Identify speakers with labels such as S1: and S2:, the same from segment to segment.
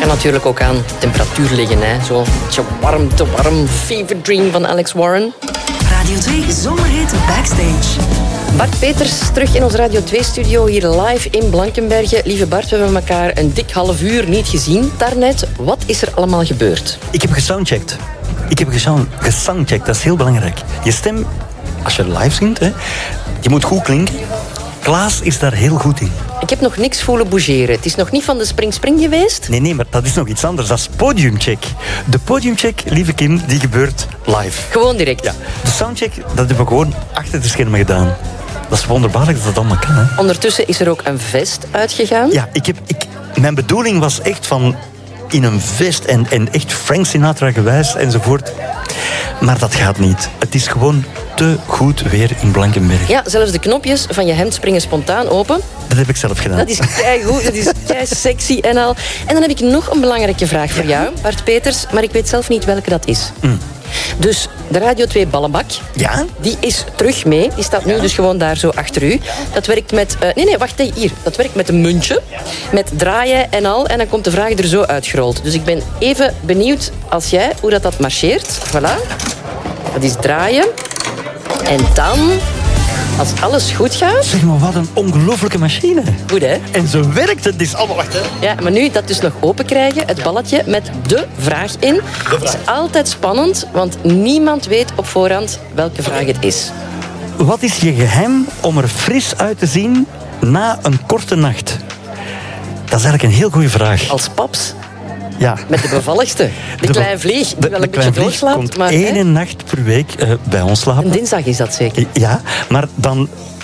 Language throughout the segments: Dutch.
S1: natuurlijk ook aan temperatuur liggen. Hè. Zo beetje warm te warm. Fever Dream van Alex Warren.
S2: Radio 2 Zomerhit Backstage.
S1: Bart Peters terug in ons Radio 2-studio hier live in Blankenberge. Lieve Bart, we hebben elkaar een dik half uur niet gezien daarnet. Wat is er allemaal gebeurd?
S3: Ik heb gesoundcheckt. Dat is heel belangrijk. Je stem, als je live zingt, hè, je moet goed klinken. Klaas is daar heel goed in.
S1: Ik heb nog niks voelen bougeren. Het is nog niet van de spring geweest?
S3: Nee, maar dat is nog iets anders. Dat is podiumcheck. De podiumcheck, lieve Kim, die gebeurt live.
S1: Gewoon direct?
S3: Ja. De soundcheck, dat hebben we gewoon achter de schermen gedaan. Dat is wonderbaarlijk dat dat allemaal kan. Hè?
S1: Ondertussen is er ook een vest uitgegaan.
S3: Ja, mijn bedoeling was echt van in een vest en echt Frank Sinatra gewijs enzovoort. Maar dat gaat niet. Het is gewoon te goed weer in Blankenberge.
S1: Ja, zelfs de knopjes van je hemd springen spontaan open.
S3: Dat heb ik zelf gedaan.
S1: Dat is keigoed, dat is kei sexy en al. En dan heb ik nog een belangrijke vraag voor jou, Bart Peters. Maar ik weet zelf niet welke dat is. Dus de Radio 2 ballenbak,
S3: ja?
S1: Die is terug mee. Die staat nu dus gewoon daar zo achter u. Dat werkt met... wacht, hier. Dat werkt met een muntje, met draaien en al. En dan komt de vraag er zo uitgerold. Dus ik ben even benieuwd als jij hoe dat marcheert. Voilà. Dat is draaien. En dan, als alles goed gaat...
S3: Zeg maar, wat een ongelooflijke machine.
S1: Goed, hè?
S3: En zo werkt het. Dus allemaal, wacht, hè.
S1: Ja, maar nu dat dus nog open krijgen, het balletje met de vraag in. Het is altijd spannend, want niemand weet op voorhand welke vraag het is.
S3: Wat is je geheim om er fris uit te zien na een korte nacht? Dat is eigenlijk een heel goede vraag.
S1: Als paps?
S3: Ja.
S1: Met de bevalligste. De kleine vlieg, die wel een beetje doorslaapt.
S3: Komt
S1: maar
S3: één nacht per week bij ons slapen.
S1: Een dinsdag is dat zeker.
S3: Ja, maar dan...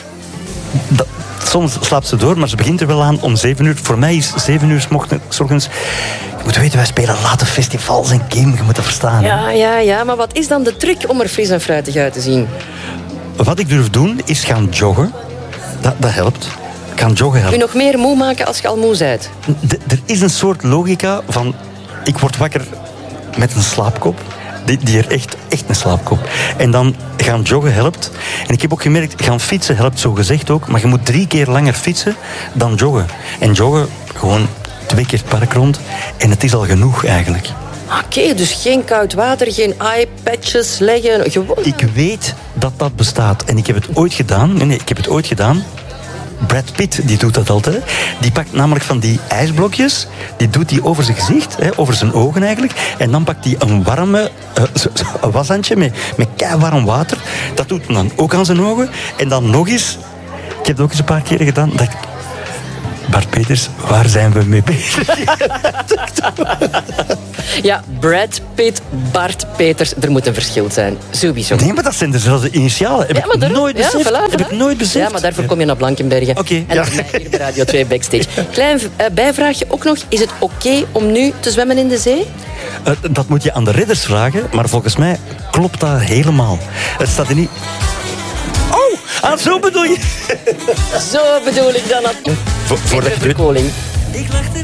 S3: Soms slaapt ze door, maar ze begint er wel aan om 7 uur. Voor mij is 7 uur 's ochtends... Je moet weten, wij spelen late festivals en Kim, je moet dat verstaan.
S1: Ja, maar wat is dan de truc om er fris en fruitig uit te zien?
S3: Wat ik durf doen, is gaan joggen. Dat helpt. Gaan joggen helpt.
S1: Je nog meer moe maken als je al moe bent?
S3: Er is een soort logica van... Ik word wakker met een slaapkop. Die er echt een slaapkop. En dan gaan joggen helpt. En ik heb ook gemerkt, gaan fietsen helpt zo gezegd ook. Maar je moet 3 keer langer fietsen dan joggen. En joggen gewoon 2 keer het park rond. En het is al genoeg eigenlijk.
S1: Oké, dus geen koud water, geen eye-patches leggen. Gewoon...
S3: Ik weet dat dat bestaat. En ik heb het ooit gedaan. Nee, ik heb het ooit gedaan. Brad Pitt, die doet dat altijd. Die pakt namelijk van die ijsblokjes, die doet die over zijn gezicht, over zijn ogen eigenlijk. En dan pakt hij een warme een washandje met keiwarm water. Dat doet hij dan ook aan zijn ogen. En dan nog eens, ik heb het ook eens een paar keren gedaan, dacht ik, Bart Peters, waar zijn we mee bezig?
S1: Ja, Brad Pitt, Bart Peters, er moet een verschil zijn. Sowieso.
S3: Nee, maar dat zijn dezelfde initialen. Heb ik nooit beseft. Heb ik nooit beseft.
S1: Ja, maar daarvoor kom je naar Blankenberge.
S3: Oké.
S1: En dat is mij hier bij Radio 2 Backstage. Klein bijvraagje ook nog. Is het oké om nu te zwemmen in de zee?
S3: Dat moet je aan de ridders vragen, maar volgens mij klopt dat helemaal. Het staat er niet... Oh, zo bedoel je?
S1: Zo bedoel ik dan.
S3: Voor de
S1: verkoling.
S3: Ik lachte